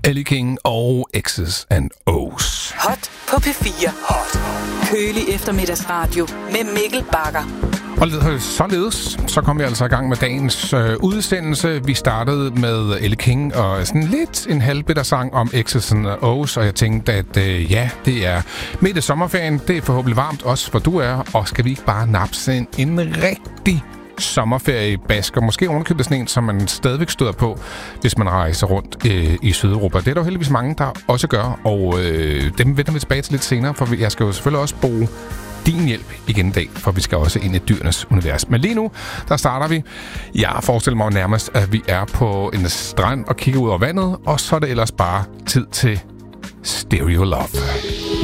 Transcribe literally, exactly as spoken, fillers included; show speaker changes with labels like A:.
A: Ellie King og X's and O's.
B: Hot på P fire. Hot. Kølig eftermiddagsradio med Mikkel Bagger.
A: Og således, så kom vi altså i gang med dagens øh, udsendelse. Vi startede med Ellie King og sådan lidt en halvbitter sang om X's and O's, og jeg tænkte, at øh, ja, det er midt i sommerferien. Det er forhåbentlig varmt, også hvor du er, og skal vi ikke bare napse en, en rigtig sommerferiebask, og måske ovenkøbet sådan en, som man stadigvæk støder på, hvis man rejser rundt øh, i Sydeuropa. Det er der jo heldigvis mange, der også gør, og øh, dem vender vi tilbage til lidt senere, for jeg skal jo selvfølgelig også bruge din hjælp igen i dag, for vi skal også ind i dyrenes univers. Men lige nu, der starter vi. Jeg forestiller mig nærmest, at vi er på en strand og kigger ud over vandet, og så er det ellers bare tid til Stereo Love.